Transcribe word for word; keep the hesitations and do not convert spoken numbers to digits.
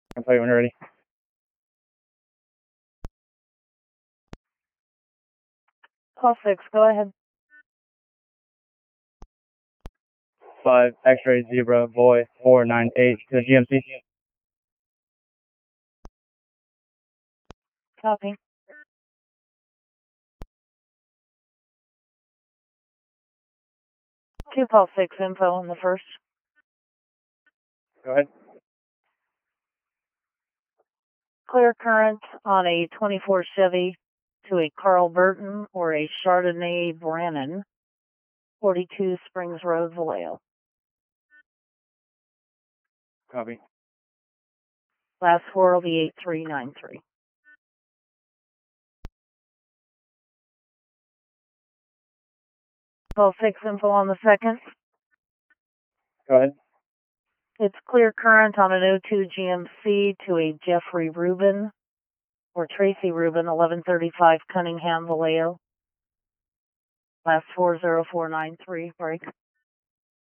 I'll tell you when you're ready. Call six, go ahead. Five X-ray zebra boy four nine eight to the G M C. Copy. Two call six info on the first. Go ahead. Clear current on a twenty-four Chevy to a Carl Burton or a Chardonnay Brannon, forty-two Springs Road, Vallejo. Copy. Last four will be eight three nine three. Call six info on the second. Go ahead. It's clear current on an oh two G M C to a Jeffrey Rubin or Tracy Rubin, eleven thirty-five Cunningham, Vallejo. Last four zero four nine three, break.